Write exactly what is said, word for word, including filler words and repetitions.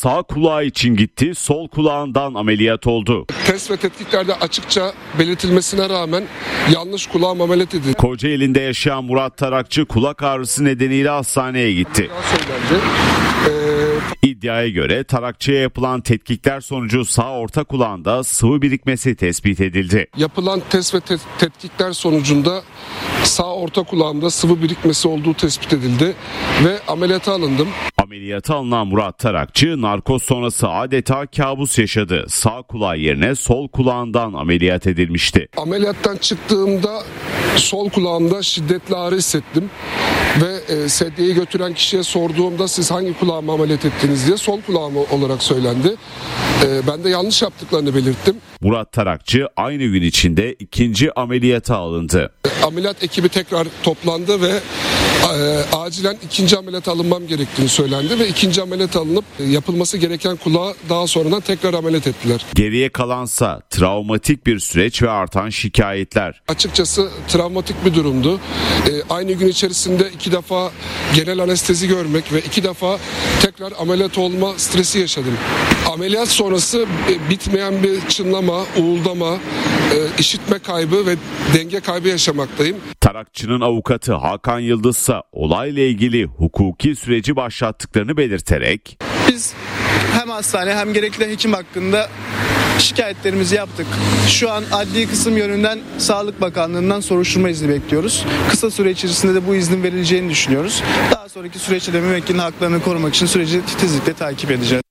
sağ kulağı için gitti, sol kulağından ameliyat oldu. Test ve tetkiklerde açıkça belirtilmesine rağmen yanlış kulağım ameliyat edildi. Kocaeli'nde yaşayan Murat Tarakçı kulak ağrısı nedeniyle hastaneye gitti. İddiaya göre Tarakçı'ya yapılan tetkikler sonucu sağ orta kulağında sıvı birikmesi tespit edildi. Yapılan test ve te- tetkikler sonucunda sağ orta kulağımda sıvı birikmesi olduğu tespit edildi ve ameliyata alındım. Ameliyata alınan Murat Tarakçı narkoz sonrası adeta kabus yaşadı. Sağ kulağı yerine sol kulağından ameliyat edilmişti. Ameliyattan çıktığımda sol kulağımda şiddetli ağrı hissettim ve e, sedyeyi götüren kişiye sorduğumda siz hangi kulağımı ameliyat ettiniz diye sol kulağımı olarak söylendi. E, ben de yanlış yaptıklarını belirttim. Murat Tarakçı aynı gün içinde ikinci ameliyata alındı. E, ameliyat ekibi tekrar toplandı ve e, acilen ikinci ameliyat alınmam gerektiğini söylendi ve ikinci ameliyat alınıp e, yapılması gereken kulağı daha sonradan tekrar ameliyat ettiler. Geriye kalansa travmatik bir süreç ve artan şikayetler. Açıkçası travmatik bir durumdu. E, aynı gün içerisinde iki defa genel anestezi görmek ve iki defa tekrar ameliyat olma stresi yaşadım. Ameliyat sonrası e, bitmeyen bir çınlama, uğuldama, e, işitme kaybı ve denge kaybı yaşamaktayım. Tarakçı'nın avukatı Hakan Yıldız ise olayla ilgili hukuki süreci başlattıklarını belirterek biz hem hastane hem gerekli hekim hakkında şikayetlerimizi yaptık. Şu an adli kısım yönünden Sağlık Bakanlığı'ndan soruşturma izni bekliyoruz. Kısa süre içerisinde de bu iznin verileceğini düşünüyoruz. Daha sonraki süreçte de müvekkilin haklarını korumak için süreci titizlikle takip edeceğiz.